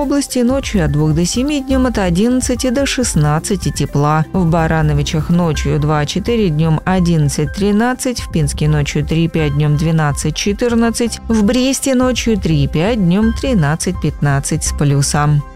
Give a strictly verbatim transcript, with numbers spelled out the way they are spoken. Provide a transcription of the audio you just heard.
области ночью от двух до семи, днем от одиннадцати до шестнадцати тепла. В Барановичах ночью два-четыре, днем одиннадцать-тринадцать, в Пинске ночью три-пять, днем двенадцать-четырнадцать, в Бресте ночью три-пять, днем тринадцать-пятнадцать с плюсом.